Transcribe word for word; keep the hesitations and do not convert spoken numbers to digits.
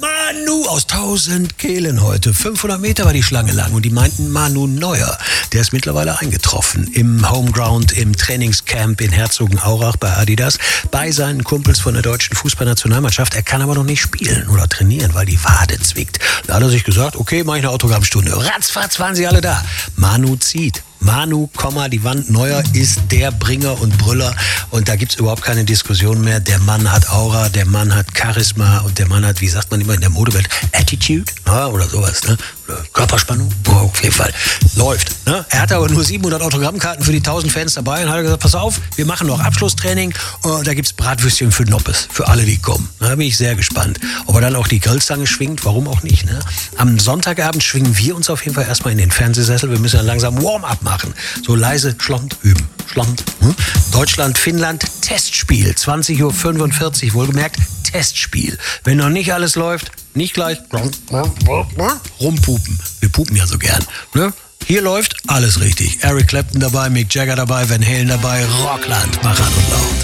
Manu aus tausend Kehlen heute. fünfhundert Meter war die Schlange lang und die meinten Manu Neuer. Der ist mittlerweile eingetroffen im Homeground, im Trainingscamp in Herzogenaurach bei Adidas, bei seinen Kumpels von der deutschen Fußballnationalmannschaft. Er kann aber noch nicht spielen oder trainieren, weil die Wade zwickt. Da hat er sich gesagt, okay, mache ich eine Autogrammstunde. Ratzfatz waren sie alle da. Manu zieht. Manu, die Wand Neuer ist der Bringer und Brüller und da gibt's überhaupt keine Diskussion mehr. Der Mann hat Aura, der Mann hat Charisma und der Mann hat, wie sagt man immer in der Modewelt, Attitude, ja, oder sowas, ne? Oder Körperspannung, oh, auf jeden Fall. Läuft, ne? Er hatte aber nur siebenhundert Autogrammkarten für die tausend Fans dabei und hat gesagt, pass auf, wir machen noch Abschlusstraining und da gibt's Bratwürstchen für Noppes, für alle, die kommen. Da bin ich sehr gespannt. Ob er dann auch die Grillzange schwingt, warum auch nicht, ne? Am Sonntagabend schwingen wir uns auf jeden Fall erstmal in den Fernsehsessel. Wir müssen dann langsam Warm-up machen. Machen. So leise schlond üben. Schlond. Hm? Deutschland, Finnland, Testspiel. zwanzig Uhr fünfundvierzig, wohlgemerkt, Testspiel. Wenn noch nicht alles läuft, nicht gleich rumpupen. Wir pupen ja so gern. Ne? Hier läuft alles richtig. Eric Clapton dabei, Mick Jagger dabei, Van Halen dabei, Rockland, mach an und laut.